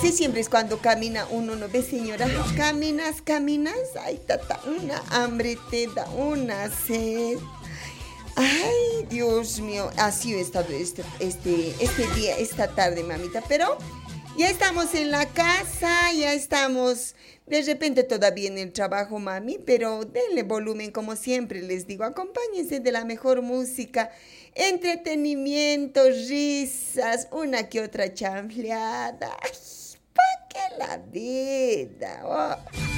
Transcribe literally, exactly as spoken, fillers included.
Así siempre es cuando camina uno, ¿no ve, señora? Caminas, caminas, ay, tata, una hambre te da, una sed. Ay, Dios mío, así he estado este, este, este día, esta tarde, mamita, pero ya estamos en la casa, ya estamos de repente todavía en el trabajo, mami, pero denle volumen como siempre les digo, acompáñense de la mejor música, entretenimiento, risas, una que otra chanfleada. Ay, ¿pa' qué la vida? Oh.